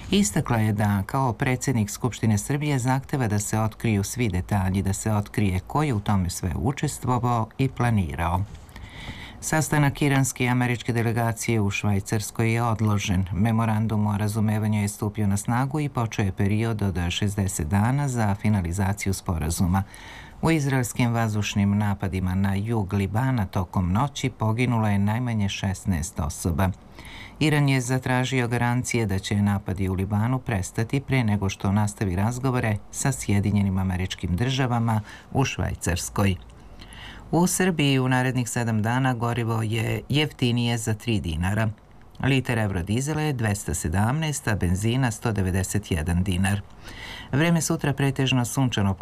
Istakla je da kao predsjednik Skupštine Srbije zahteva da se otkriju svi detalji, da se otkrije ko je u tome sve učestvovao i planirao. Sastanak iranske i američke delegacije u Švajcarskoj je odložen. Memorandum o razumevanju je stupio na snagu i počeo je period od 60 dana za finalizaciju sporazuma. U izraelskim vazdušnim napadima na jug Libana tokom noći poginulo je najmanje 16 osoba. Iran je zatražio garancije da će napadi u Libanu prestati pre nego što nastavi razgovore sa Sjedinjenim Američkim Državama u Švajcarskoj. U Srbiji u narednih 7 dana gorivo je jeftinije za 3 dinara. Liter eurodizela je 217, a benzina 191 dinar. Vreme sutra pretežno sunčano